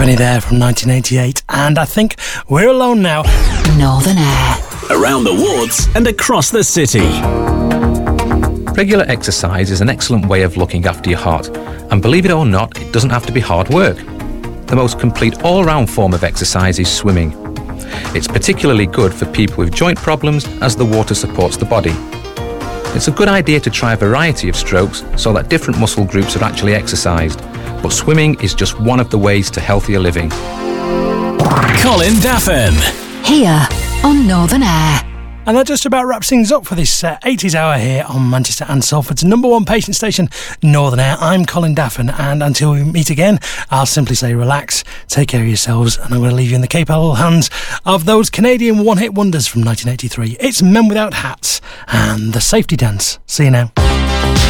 Tiffany there from 1988, and I think we're alone now. Northern Air. Around the wards and across the city. Regular exercise is an excellent way of looking after your heart, and believe it or not, it doesn't have to be hard work. The most complete all-round form of exercise is swimming. It's particularly good for people with joint problems as the water supports the body. It's a good idea to try a variety of strokes so that different muscle groups are actually exercised, but swimming is just one of the ways to healthier living. Colin Daffin. Here on Northern Air. And that just about wraps things up for this 80s hour here on Manchester and Salford's number one patient station, Northern Air. I'm Colin Daffin, and until we meet again, I'll simply say relax, take care of yourselves, and I'm going to leave you in the capable hands of those Canadian one-hit wonders from 1983. It's Men Without Hats and The Safety Dance. See you now.